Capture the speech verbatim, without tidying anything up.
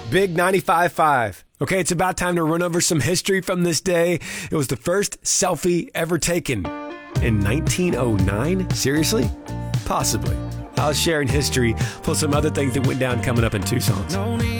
Big ninety-five point five. Okay, it's about time to run over some history from this day. It was the first selfie ever taken in nineteen oh nine. Seriously? Possibly. I'll share in history, plus some other things that went down coming up in Tucson.